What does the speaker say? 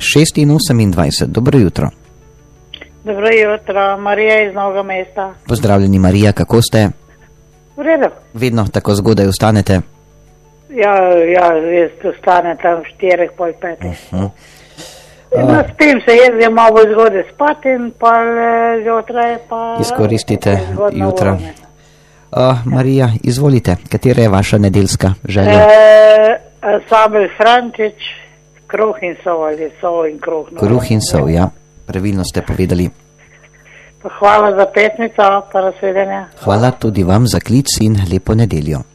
6 in 28. Dobro jutro. Dobro jutro, Marija iz Novega mesta. Pozdravljeni, Marija, kako ste? V redu. Vedno tako zgodaj vstanete? Ja, jaz vstanem tam 4:30. Spim se, jaz je malo zgodaj spati in pa zjutraj pa... Izkoristite jutra. Marija, izvolite, katera je vaša nedeljska želja? Sabel Frančič, kruh in sol ali sol in kruh. Kruh in sol, ja. Pravilno ste povedali. Hvala za petnico, pa nasvidenje. Hvala tudi vam za klic in lepo nedeljo.